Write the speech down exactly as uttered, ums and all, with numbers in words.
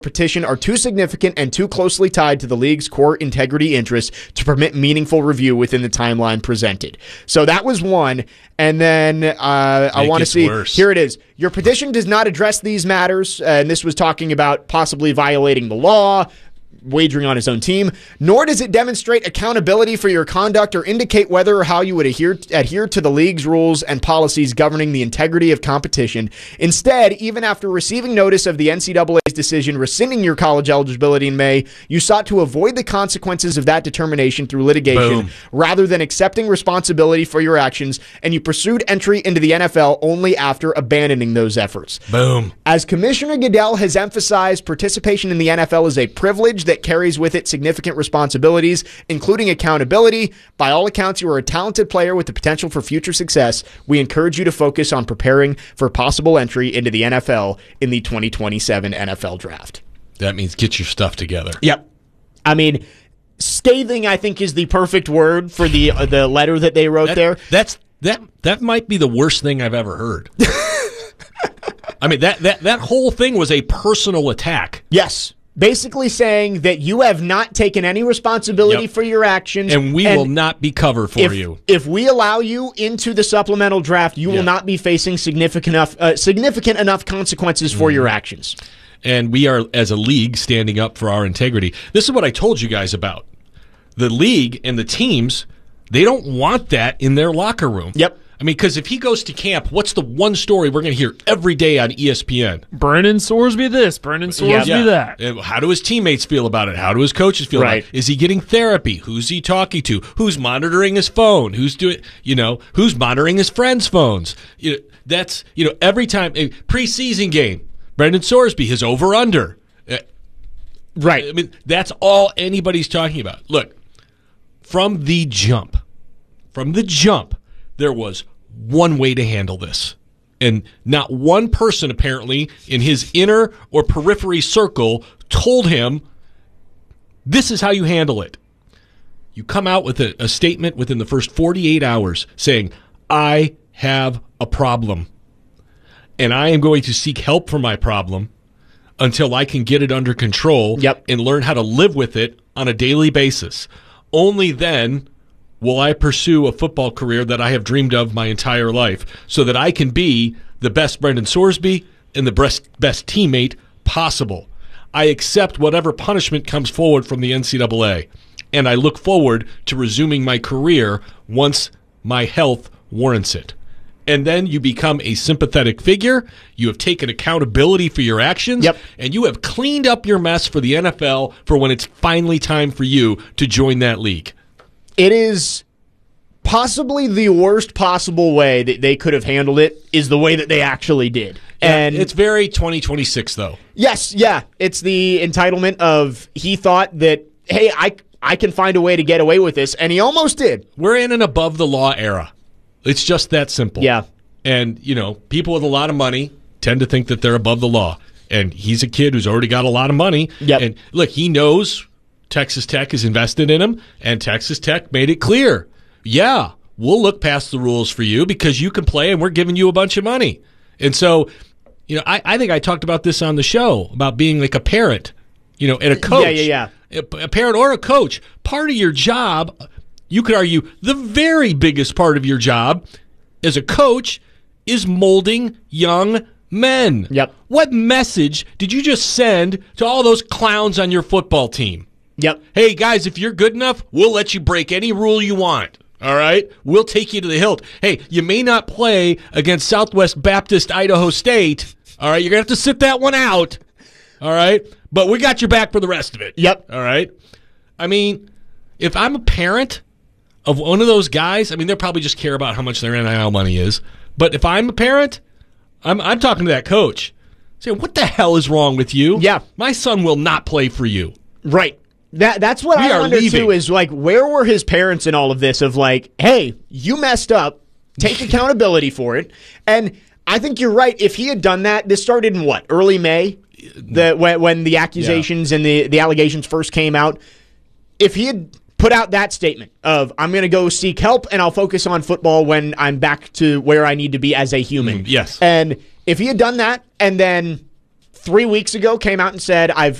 petition are too significant and too closely tied to the league's core integrity interests to permit meaningful review within the timeline presented. So that was one. And then uh, I want to see, worse. Here it is. Your petition does not address these matters, uh, and this was talking about possibly violating the law, wagering on his own team, nor does it demonstrate accountability for your conduct or indicate whether or how you would adhere, adhere to the league's rules and policies governing the integrity of competition. Instead, even after receiving notice of the N C double A's decision rescinding your college eligibility in May, you sought to avoid the consequences of that determination through litigation Boom. rather than accepting responsibility for your actions, and you pursued entry into the N F L only after abandoning those efforts. Boom. As Commissioner Goodell has emphasized, participation in the N F L is a privilege that carries with it significant responsibilities, including accountability. By all accounts, you are a talented player with the potential for future success. We encourage you to focus on preparing for possible entry into the N F L in the twenty twenty-seven N F L Draft. That means get your stuff together. Yep. I mean, scathing, I think, is the perfect word for the uh, the letter that they wrote That, there. That's that. That might be the worst thing I've ever heard. I mean, that, that, that whole thing was a personal attack. Yes. Basically saying that you have not taken any responsibility Yep. for your actions. And we and will not be covered for if, you. If we allow you into the supplemental draft, you Yeah. will not be facing significant enough, uh, significant enough consequences for Mm-hmm. your actions. And we are, as a league, standing up for our integrity. This is what I told you guys about. The league and the teams, they don't want that in their locker room. Yep. I mean, because if he goes to camp, what's the one story we're going to hear every day on E S P N? Brennan Sorsby this, Brennan Sorsby Yeah. that. And how do his teammates feel about it? How do his coaches feel Right. about it? Is he getting therapy? Who's he talking to? Who's monitoring his phone? Who's doing, you know, who's monitoring his friends' phones? You know, that's, you know, every time, a preseason game, Brendan Sorsby, his over-under. Uh, Right. I mean, that's all anybody's talking about. Look, from the jump, from the jump, there was one way to handle this. And not one person, apparently, in his inner or periphery circle told him, this is how you handle it. You come out with a, a statement within the first forty-eight hours saying, I have a problem, and I am going to seek help for my problem until I can get it under control Yep. and learn how to live with it on a daily basis. Only then will I pursue a football career that I have dreamed of my entire life so that I can be the best Brendan Sorsby and the best, best teammate possible. I accept whatever punishment comes forward from the N C double A, and I look forward to resuming my career once my health warrants it. And then you become a sympathetic figure. You have taken accountability for your actions. Yep. And you have cleaned up your mess for the N F L for when it's finally time for you to join that league. It is possibly the worst possible way that they could have handled it is the way that they actually did. And it's very twenty twenty-six, though. yes, yeah, it's the entitlement of he thought that, hey, I, I can find a way to get away with this, and he almost did. We're in an above-the-law era. It's just that simple. Yeah. And, you know, people with a lot of money tend to think that they're above the law. And he's a kid who's already got a lot of money. Yep. And, look, he knows Texas Tech is invested in him, and Texas Tech made it clear, yeah, we'll look past the rules for you because you can play and we're giving you a bunch of money. And so, you know, I, I think I talked about this on the show, about being like a parent, you know, and a coach. Yeah, yeah, yeah. A, a parent or a coach. Part of your job, you could argue the very biggest part of your job as a coach is molding young men. Yep. What message did you just send to all those clowns on your football team? Yep. Hey, guys, if you're good enough, we'll let you break any rule you want. All right? We'll take you to the hilt. Hey, you may not play against Southwest Baptist Idaho State. All right? You're going to have to sit that one out. All right? But we got your back for the rest of it. Yep. All right? I mean, if I'm a parent of one of those guys, I mean, they'll probably just care about how much their N I L money is. But if I'm a parent, I'm I'm talking to that coach. Saying, what the hell is wrong with you? Yeah. My son will not play for you. Right. That That's what We I are wonder, leaving. too, is like, where were his parents in all of this of like, hey, you messed up, take accountability for it. And I think you're right. If he had done that, this started in what, early May? The when, when the accusations yeah. and the, the allegations first came out. If he had put out that statement of, I'm going to go seek help and I'll focus on football when I'm back to where I need to be as a human. Mm, yes. And if he had done that and then three weeks ago came out and said, I've